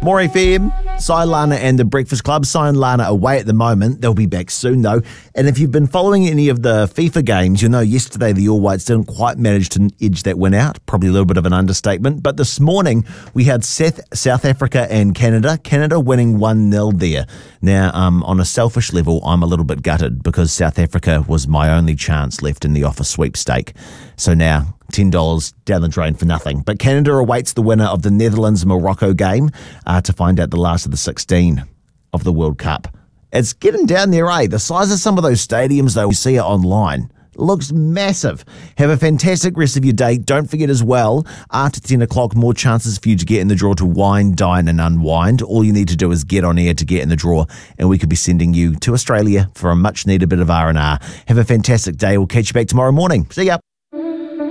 More FM, Cy Lana and the Breakfast Club. Cy and Lana away at the moment. They'll be back soon though. And if you've been following any of the FIFA games, you'll know yesterday the All Whites didn't quite manage to edge that win out. Probably a little bit of an understatement. But this morning we had South Africa and Canada. Canada winning 1-0 there. Now, on a selfish level, I'm a little bit gutted because South Africa was my only chance left in the office sweepstake. So now, $10 down the drain for nothing. But Canada awaits the winner of the Netherlands-Morocco game to find out the last of the 16 of the World Cup. It's getting down there, eh? The size of some of those stadiums, though, we see it online. Looks massive. Have a fantastic rest of your day. Don't forget as well, after 10 o'clock, more chances for you to get in the draw to wine, dine and unwind. All you need to do is get on air to get in the draw, and we could be sending you to Australia for a much-needed bit of R&R. Have a fantastic day. We'll catch you back tomorrow morning. See ya.